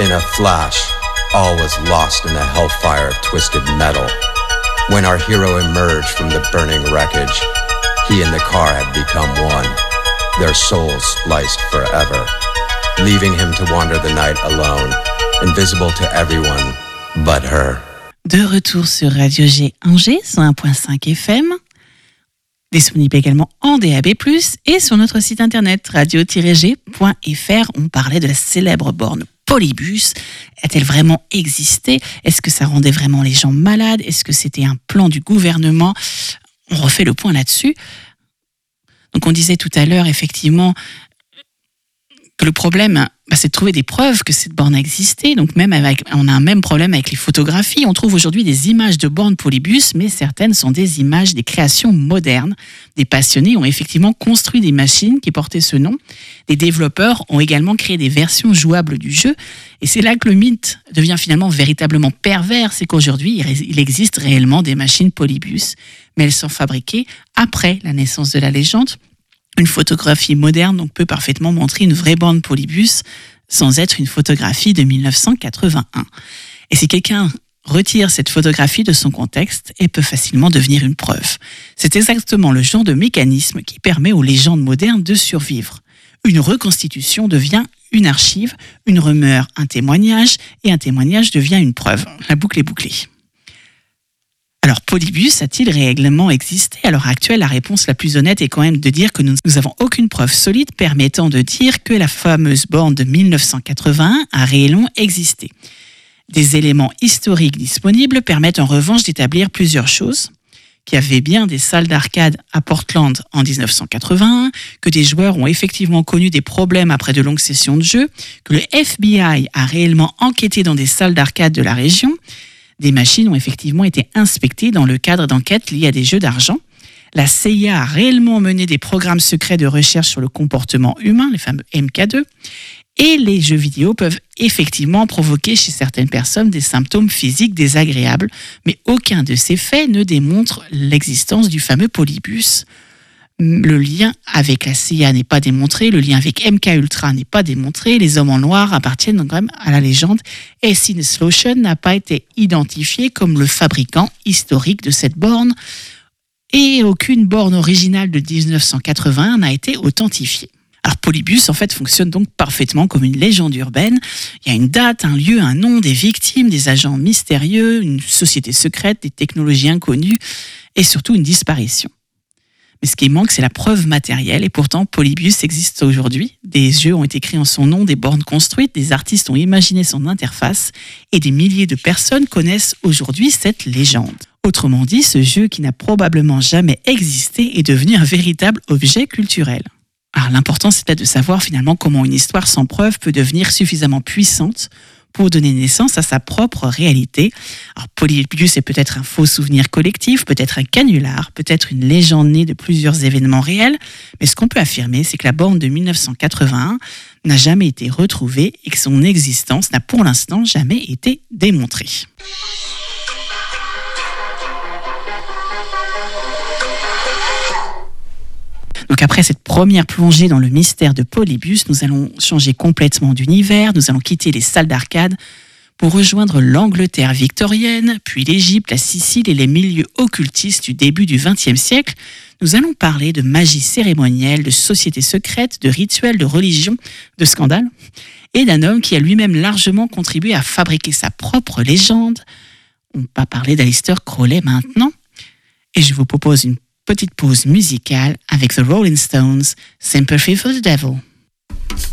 In a flash, all was lost in a hellfire of twisted metal. When our hero emerged from the burning wreckage, he and the car had become one, their souls spliced forever, leaving him to wander the night alone, invisible to everyone but her. De retour sur Radio G Angers, 101.5 FM, disponible également en DAB+, et sur notre site internet radio-g.fr. On parlait de la célèbre borne Polybus. A-t-elle vraiment existé ? Est-ce que ça rendait vraiment les gens malades ? Est-ce que c'était un plan du gouvernement ? On refait le point là-dessus. Donc on disait tout à l'heure, effectivement, que le problème, c'est de trouver des preuves que cette borne a existé. Donc on a un même problème avec les photographies. On trouve aujourd'hui des images de bornes Polybus, mais certaines sont des images, des créations modernes. Des passionnés ont effectivement construit des machines qui portaient ce nom. Des développeurs ont également créé des versions jouables du jeu. Et c'est là que le mythe devient finalement véritablement pervers. C'est qu'aujourd'hui, il existe réellement des machines Polybus, mais elles sont fabriquées après la naissance de la légende. Une photographie moderne donc, peut parfaitement montrer une vraie borne Polybus sans être une photographie de 1981. Et si quelqu'un retire cette photographie de son contexte, elle peut facilement devenir une preuve. C'est exactement le genre de mécanisme qui permet aux légendes modernes de survivre. Une reconstitution devient une archive, une rumeur un témoignage, et un témoignage devient une preuve. La boucle est bouclée. Alors, Polybus a-t-il réellement existé ? À l'heure actuelle, la réponse la plus honnête est quand même de dire que nous n'avons aucune preuve solide permettant de dire que la fameuse borne de 1981 a réellement existé. Des éléments historiques disponibles permettent en revanche d'établir plusieurs choses. Qu'il y avait bien des salles d'arcade à Portland en 1981, que des joueurs ont effectivement connu des problèmes après de longues sessions de jeu, que le FBI a réellement enquêté dans des salles d'arcade de la région. Des machines ont effectivement été inspectées dans le cadre d'enquêtes liées à des jeux d'argent. La CIA a réellement mené des programmes secrets de recherche sur le comportement humain, les fameux MK2. Et les jeux vidéo peuvent effectivement provoquer chez certaines personnes des symptômes physiques désagréables, mais aucun de ces faits ne démontre l'existence du fameux Polybus. Le lien avec la CIA n'est pas démontré, le lien avec MKUltra n'est pas démontré, les hommes en noir appartiennent quand même à la légende, et Sinus Lotion n'a pas été identifié comme le fabricant historique de cette borne, et aucune borne originale de 1981 n'a été authentifiée. Alors Polybus en fait fonctionne donc parfaitement comme une légende urbaine. Il y a une date, un lieu, un nom, des victimes, des agents mystérieux, une société secrète, des technologies inconnues, et surtout une disparition. Mais ce qui manque, c'est la preuve matérielle. Et pourtant, Polybus existe aujourd'hui. Des jeux ont été créés en son nom, des bornes construites, des artistes ont imaginé son interface et des milliers de personnes connaissent aujourd'hui cette légende. Autrement dit, ce jeu qui n'a probablement jamais existé est devenu un véritable objet culturel. Alors l'important, c'est peut-être de savoir finalement comment une histoire sans preuve peut devenir suffisamment puissante pour donner naissance à sa propre réalité. Alors Polybus est peut-être un faux souvenir collectif, peut-être un canular, peut-être une légende née de plusieurs événements réels, mais ce qu'on peut affirmer, c'est que la borne de 1981 n'a jamais été retrouvée et que son existence n'a pour l'instant jamais été démontrée. Donc après cette première plongée dans le mystère de Polybus, nous allons changer complètement d'univers, nous allons quitter les salles d'arcade pour rejoindre l'Angleterre victorienne, puis l'Égypte, la Sicile et les milieux occultistes du début du XXe siècle. Nous allons parler de magie cérémonielle, de sociétés secrètes, de rituels, de religion, de scandales, et d'un homme qui a lui-même largement contribué à fabriquer sa propre légende. On va parler d'Aleister Crowley maintenant, et je vous propose une petite pause musicale avec The Rolling Stones, Sympathy for the Devil.